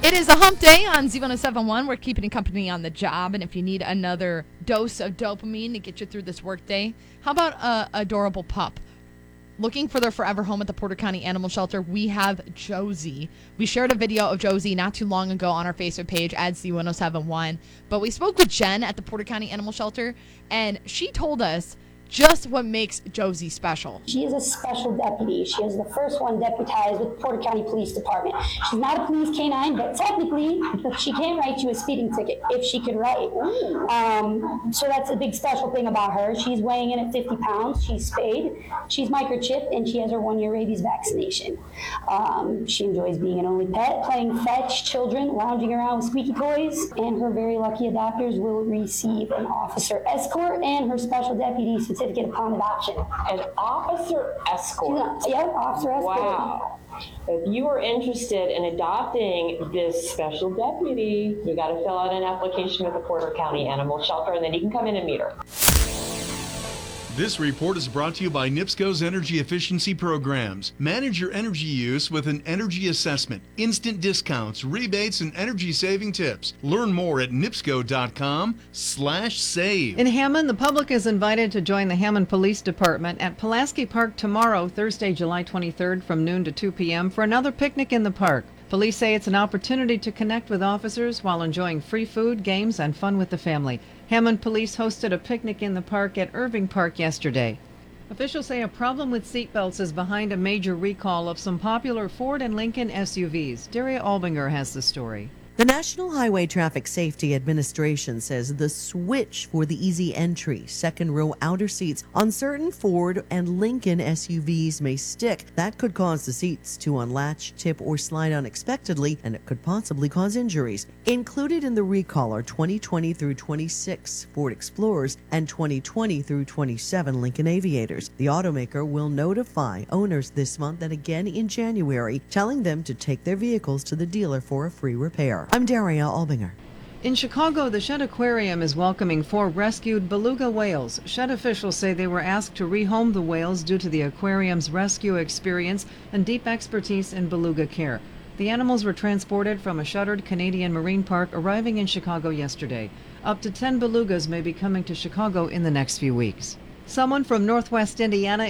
It is a hump day on Z1071. We're keeping you company on the job, and if you need another dose of dopamine to get you through this workday, how about a adorable pup? Looking for their forever home at the Porter County Animal Shelter, we have Josie. We shared a video of Josie not too long ago on our Facebook page at Z1071, but we spoke with Jen at the Porter County Animal Shelter, and she told us just what makes Josie special. She is a special deputy. She is the first one deputized with the Porter County Police Department. She's not a police canine, but technically she can write you a speeding ticket if she could write. So that's a big special thing about her. She's weighing in at 50 pounds. She's spayed. She's microchipped, and she has her 1-year rabies vaccination. She enjoys being an only pet, playing fetch, children, lounging around with squeaky toys, and her very lucky adopters will receive an officer escort and her special deputy certificate upon adoption. An officer escort? Yep, officer escort. Wow. If you are interested in adopting this special deputy, you got to fill out an application with the Porter County Animal Shelter, and then you can come in and meet her. This report is brought to you by NIPSCO's Energy Efficiency Programs. Manage your energy use with an energy assessment, instant discounts, rebates, and energy-saving tips. Learn more at nipsco.com/save. In Hammond, the public is invited to join the Hammond Police Department at Pulaski Park tomorrow, Thursday, July 23rd, from noon to 2 p.m. for another picnic in the park. Police say it's an opportunity to connect with officers while enjoying free food, games, and fun with the family. Hammond Police hosted a picnic in the park at Irving Park yesterday. Officials say a problem with seatbelts is behind a major recall of some popular Ford and Lincoln SUVs. Daria Albinger has the story. The National Highway Traffic Safety Administration says the switch for the easy entry, second row outer seats on certain Ford and Lincoln SUVs may stick. That could cause the seats to unlatch, tip, or slide unexpectedly, and it could possibly cause injuries. Included in the recall are 2020 through 26 Ford Explorers and 2020 through 27 Lincoln Aviators. The automaker will notify owners this month and again in January, telling them to take their vehicles to the dealer for a free repair. I'm Daria Albinger. In Chicago, the Shedd Aquarium is welcoming 4 rescued beluga whales. Shedd officials say they were asked to rehome the whales due to the aquarium's rescue experience and deep expertise in beluga care. The animals were transported from a shuttered Canadian marine park, arriving in Chicago yesterday. Up to 10 belugas may be coming to Chicago in the next few weeks. Someone from Northwest Indiana